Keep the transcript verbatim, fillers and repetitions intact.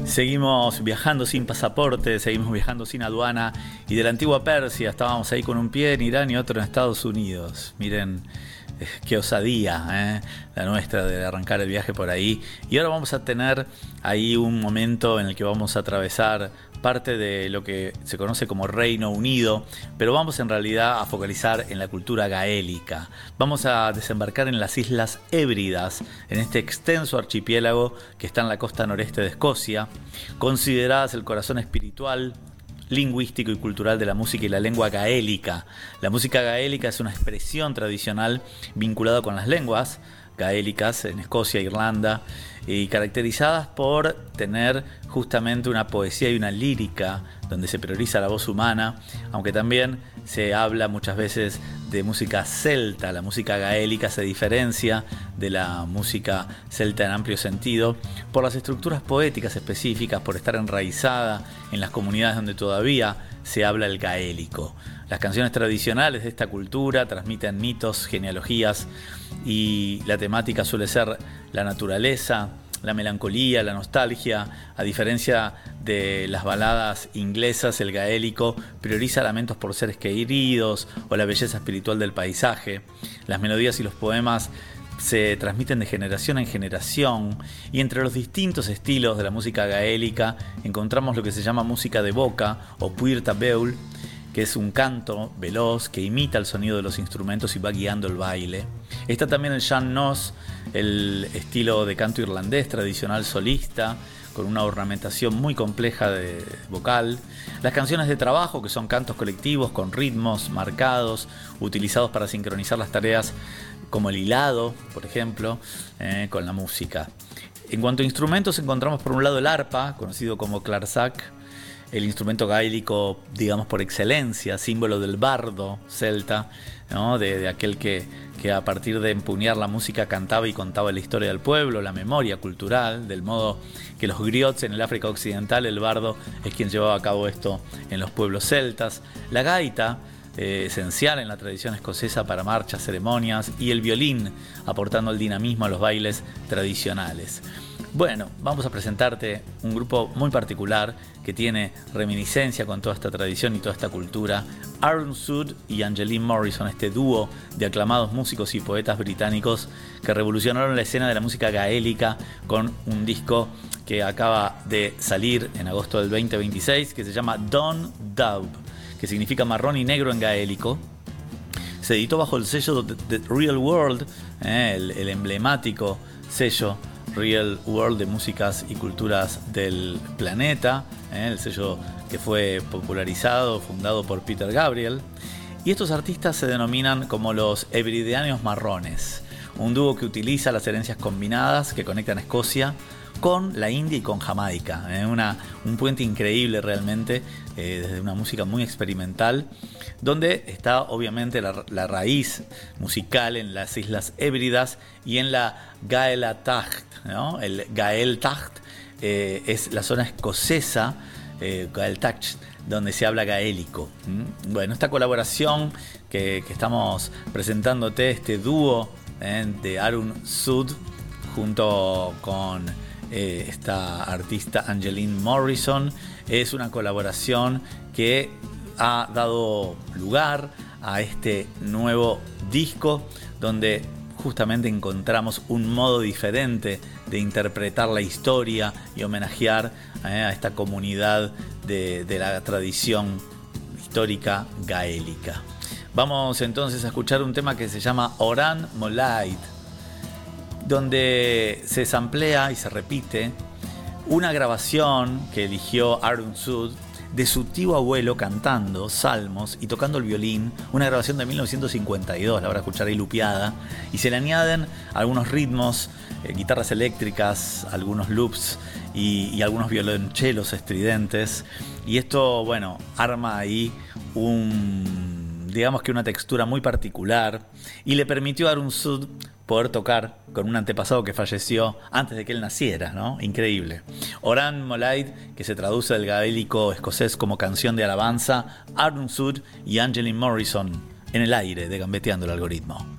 Seguimos viajando sin pasaporte, seguimos viajando sin aduana, y de la antigua Persia estábamos ahí con un pie en Irán y otro en Estados Unidos. Miren eh, qué osadía, ¿eh? la nuestra de arrancar el viaje por ahí. Y ahora vamos a tener ahí un momento en el que vamos a atravesar parte de lo que se conoce como Reino Unido, pero vamos en realidad a focalizar en la cultura gaélica. Vamos a desembarcar en las Islas Hébridas, en este extenso archipiélago que está en la costa noreste de Escocia, consideradas el corazón espiritual, lingüístico y cultural de la música y la lengua gaélica. La música gaélica es una expresión tradicional vinculada con las lenguas gaélicas en Escocia e Irlanda, y caracterizadas por tener justamente una poesía y una lírica donde se prioriza la voz humana, aunque también se habla muchas veces de música celta. La música gaélica se diferencia de la música celta en amplio sentido por las estructuras poéticas específicas, por estar enraizada en las comunidades donde todavía se habla el gaélico. Las canciones tradicionales de esta cultura transmiten mitos, genealogías, y la temática suele ser la naturaleza, la melancolía, la nostalgia. A diferencia de las baladas inglesas, el gaélico prioriza lamentos por seres queridos o la belleza espiritual del paisaje. Las melodías y los poemas se transmiten de generación en generación, y entre los distintos estilos de la música gaélica encontramos lo que se llama música de boca o puir tabeul, que es un canto veloz que imita el sonido de los instrumentos y va guiando el baile. Está también el Sean Nos, el estilo de canto irlandés tradicional solista, con una ornamentación muy compleja de vocal. Las canciones de trabajo, que son cantos colectivos con ritmos marcados, utilizados para sincronizar las tareas, como el hilado, por ejemplo, eh, con la música. En cuanto a instrumentos, encontramos por un lado el arpa, conocido como clarsach, el instrumento gaélico, digamos, por excelencia, símbolo del bardo celta, ¿no? de, de aquel que, que a partir de empuñar la música cantaba y contaba la historia del pueblo, la memoria cultural, del modo que los griots en el África Occidental, el bardo es quien llevaba a cabo esto en los pueblos celtas. La gaita, eh, esencial en la tradición escocesa para marchas, ceremonias, y el violín, aportando el dinamismo a los bailes tradicionales. Bueno, vamos a presentarte un grupo muy particular que tiene reminiscencia con toda esta tradición y toda esta cultura. Aaron Sud y Angeline Morrison, este dúo de aclamados músicos y poetas británicos que revolucionaron la escena de la música gaélica con un disco que acaba de salir en agosto del veinte veintiséis, que se llama Dawn Dub, que significa marrón y negro en gaélico. Se editó bajo el sello de The Real World, eh, el, el emblemático sello Real World de músicas y culturas del planeta, ¿eh? el sello que fue popularizado, fundado por Peter Gabriel. Y estos artistas se denominan como los Hebrideanos Marrones, un dúo que utiliza las herencias combinadas que conectan Escocia con la India y con Jamaica, ¿eh? Una, un puente increíble realmente, eh, desde una música muy experimental, donde está obviamente la, la raíz musical en las Islas Hébridas y en la Gaeltacht, ¿no? El Gaeltacht eh, es la zona escocesa, eh, Gaeltacht, donde se habla gaélico. ¿Mm? Bueno, esta colaboración que, que estamos presentándote, este dúo eh, de Aaron Sud junto con eh, esta artista Angeline Morrison, es una colaboración que ha dado lugar a este nuevo disco, donde justamente encontramos un modo diferente de interpretar la historia y homenajear eh, a esta comunidad de, de la tradición histórica gaélica. Vamos entonces a escuchar un tema que se llama Oran Molaid, donde se samplea y se repite una grabación que eligió Aaron Sud de su tío abuelo cantando salmos y tocando el violín, una grabación de mil novecientos cincuenta y dos, la van a escuchar ahí lupeada, y se le añaden algunos ritmos, eh, guitarras eléctricas, algunos loops y, y algunos violonchelos estridentes, y esto, bueno, arma ahí un, digamos que una textura muy particular, y le permitió a Aaron Sud poder tocar con un antepasado que falleció antes de que él naciera, ¿no? Increíble. Oran Molaid, que se traduce del gaélico escocés como canción de alabanza, Aaron Sud y Angeline Morrison en el aire de Gambeteando el Algoritmo.